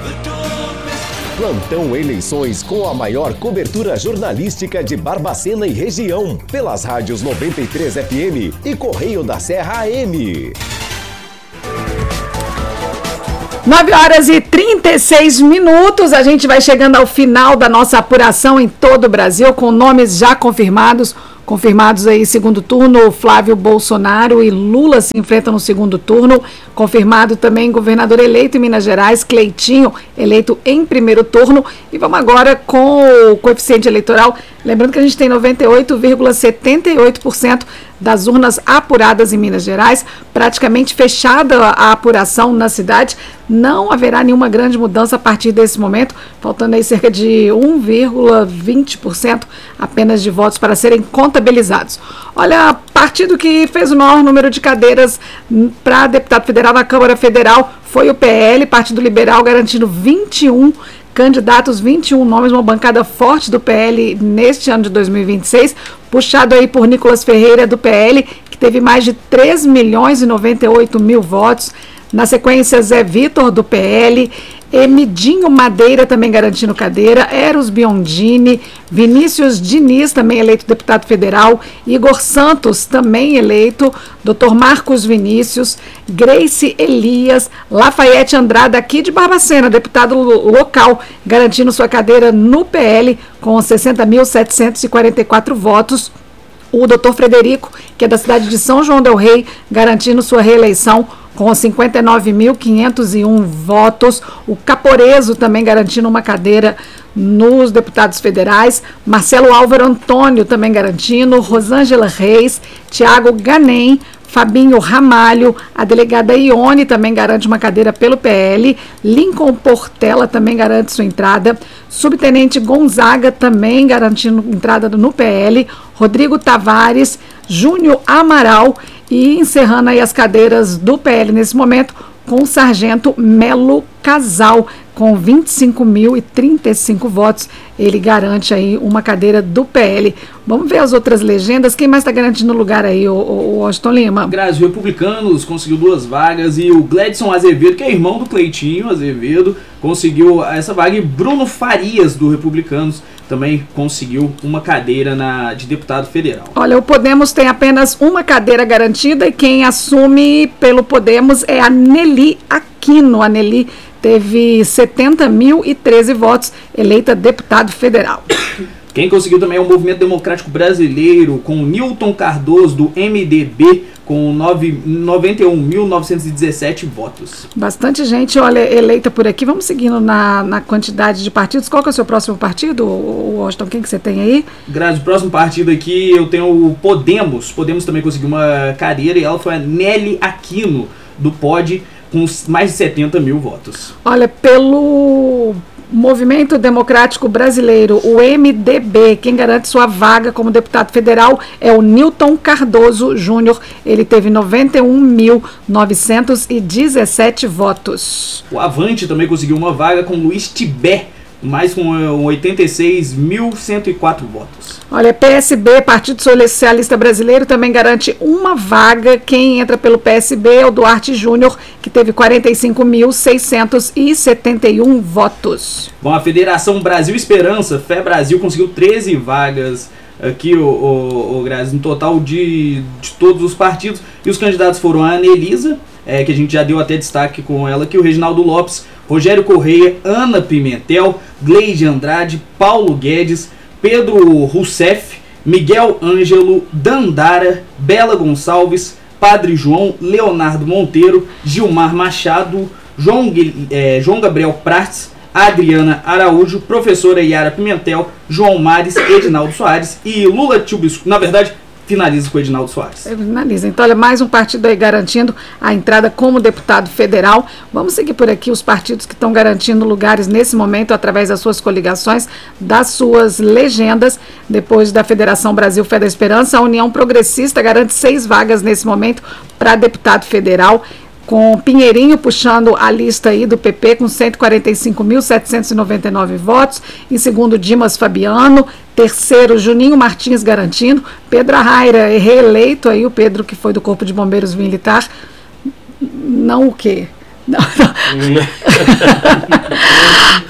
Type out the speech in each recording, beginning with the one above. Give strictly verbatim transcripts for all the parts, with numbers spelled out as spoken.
Plantão Eleições com a maior cobertura jornalística de Barbacena e região, pelas rádios noventa e três F M e Correio da Serra A M. nove horas e trinta e seis minutos, a gente vai chegando ao final da nossa apuração em todo o Brasil, com nomes já confirmados. Confirmados aí segundo turno, Flávio Bolsonaro e Lula se enfrentam no segundo turno. Confirmado também governador eleito em Minas Gerais, Cleitinho, eleito em primeiro turno. E vamos agora com o coeficiente eleitoral. Lembrando que a gente tem noventa e oito vírgula setenta e oito por cento das urnas apuradas em Minas Gerais, praticamente fechada a apuração na cidade. Não haverá nenhuma grande mudança a partir desse momento, faltando aí cerca de um vírgula vinte por cento apenas de votos para serem contabilizados. Olha, partido que fez o maior número de cadeiras para deputado federal na Câmara Federal foi o P L, Partido Liberal, garantindo vinte e um candidatos, vinte e um nomes, uma bancada forte do P L neste ano de dois mil e vinte e seis, puxado aí por Nicolas Ferreira do P L, que teve mais de três milhões e noventa e oito mil votos. Na sequência, Zé Vitor do P L, Emidinho Madeira também garantindo cadeira, Eros Biondini, Vinícius Diniz também eleito deputado federal, Igor Santos também eleito, doutor Marcos Vinícius, Grace Elias, Lafayette Andrade aqui de Barbacena, deputado local, garantindo sua cadeira no P L com sessenta mil setecentos e quarenta e quatro votos. O doutor Frederico, que é da cidade de São João del Rei, garantindo sua reeleição com cinquenta e nove mil quinhentos e um votos. O Caporeso também garantindo uma cadeira nos deputados federais. Marcelo Álvaro Antônio também garantindo. Rosângela Reis, Tiago Ganem, Fabinho Ramalho, a delegada Ione também garante uma cadeira pelo P L. Lincoln Portela também garante sua entrada. Subtenente Gonzaga também garantindo entrada no P L. Rodrigo Tavares, Júnior Amaral e encerrando aí as cadeiras do P L nesse momento com o sargento Melo Casal, com vinte e cinco mil e trinta e cinco votos, ele garante aí uma cadeira do P L. Vamos ver as outras legendas, quem mais está garantindo lugar aí, o, o, o Washington Lima? Graças, Republicanos conseguiu duas vagas e o Gledson Azevedo, que é irmão do Cleitinho Azevedo, conseguiu essa vaga, e Bruno Farias do Republicanos também conseguiu uma cadeira na, de deputado federal. Olha, o Podemos tem apenas uma cadeira garantida e quem assume pelo Podemos é a Nelly Aquino. A Nelly teve setenta mil e treze votos, eleita deputado federal. Quem conseguiu também é o Movimento Democrático Brasileiro, com Newton Cardoso, do M D B, com noventa e um mil novecentos e dezessete votos. Bastante gente, olha, eleita por aqui. Vamos seguindo na, na quantidade de partidos. Qual que é o seu próximo partido, Washington? Quem que você tem aí? Graças, o próximo partido aqui eu tenho o Podemos. Podemos também conseguiu uma cadeira e ela foi a Nelly Aquino, do P O D, com mais de setenta mil votos. Olha, pelo Movimento Democrático Brasileiro, o M D B, quem garante sua vaga como deputado federal é o Newton Cardoso Júnior. Ele teve noventa e um mil novecentos e dezessete votos. O Avante também conseguiu uma vaga com Luiz Tibé, mais com oitenta e seis mil cento e quatro votos. Olha, P S B, Partido Socialista Brasileiro, também garante uma vaga. Quem entra pelo P S B é o Duarte Júnior, que teve quarenta e cinco mil seiscentos e setenta e um votos. Bom, a Federação Brasil Esperança, Fé Brasil, conseguiu treze vagas aqui, o, o, o Grazi, no total de, de todos os partidos. E os candidatos foram a Anelisa, é, que a gente já deu até destaque com ela aqui, o Reginaldo Lopes, Rogério Correia, Ana Pimentel, Gleide Andrade, Paulo Guedes, Pedro Rousseff, Miguel Ângelo, Dandara, Bela Gonçalves, Padre João, Leonardo Monteiro, Gilmar Machado, João, é, João Gabriel Prates, Adriana Araújo, professora Yara Pimentel, João Mares, Edinaldo Soares e Lula Tchubisco. Na verdade, finaliza com o Edinaldo Soares. Finaliza. Então, olha, mais um partido aí garantindo a entrada como deputado federal. Vamos seguir por aqui os partidos que estão garantindo lugares nesse momento através das suas coligações, das suas legendas. Depois da Federação Brasil Fé da Esperança, a União Progressista garante seis vagas nesse momento para deputado federal, com Pinheirinho puxando a lista aí do P P com cento e quarenta e cinco mil setecentos e noventa e nove votos, em segundo Dimas Fabiano, terceiro Juninho Martins garantindo, Pedro Arraira reeleito aí, o Pedro que foi do Corpo de Bombeiros Militar, não o quê? Não, não.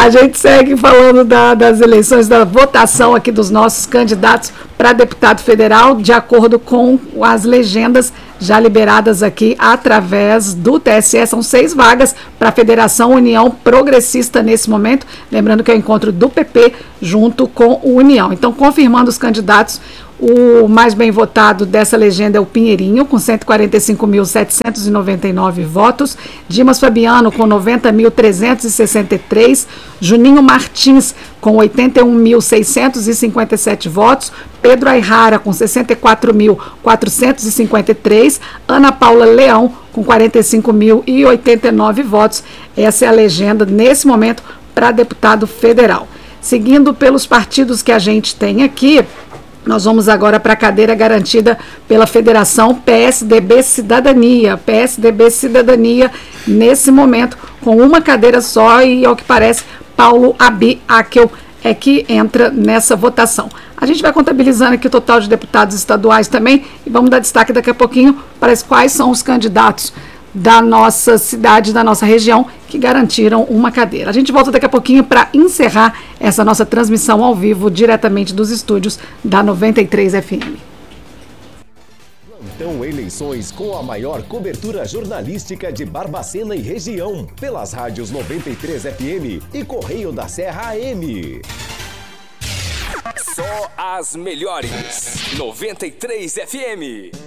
A gente segue falando da, das eleições, da votação aqui dos nossos candidatos para deputado federal, de acordo com as legendas já liberadas aqui através do T S E. São seis vagas para a Federação União Progressista nesse momento. Lembrando que é o encontro do P P junto com o União. Então, confirmando os candidatos, o mais bem votado dessa legenda é o Pinheirinho, com cento e quarenta e cinco mil setecentos e noventa e nove votos. Dimas Fabiano, com noventa mil trezentos e sessenta e três. Juninho Martins, com oitenta e um mil seiscentos e cinquenta e sete votos. Pedro Ayrara, com sessenta e quatro mil quatrocentos e cinquenta e três. Ana Paula Leão, com quarenta e cinco mil e oitenta e nove votos. Essa é a legenda, nesse momento, para deputado federal. Seguindo pelos partidos que a gente tem aqui, nós vamos agora para a cadeira garantida pela Federação P S D B Cidadania. P S D B Cidadania, nesse momento, com uma cadeira só e, ao que parece, Paulo Abi Akel é que entra nessa votação. A gente vai contabilizando aqui o total de deputados estaduais também e vamos dar destaque daqui a pouquinho para quais são os candidatos da nossa cidade, da nossa região, que garantiram uma cadeira. A gente volta daqui a pouquinho para encerrar essa nossa transmissão ao vivo, diretamente dos estúdios da noventa e três F M. Plantão Eleições, com a maior cobertura jornalística de Barbacena e região, pelas rádios noventa e três F M e Correio da Serra A M. Só as melhores. noventa e três F M.